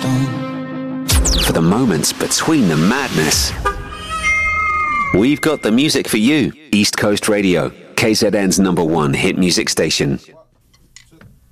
For the moments between the madness, we've got the music for you. East Coast Radio, KZN's #1 hit music station.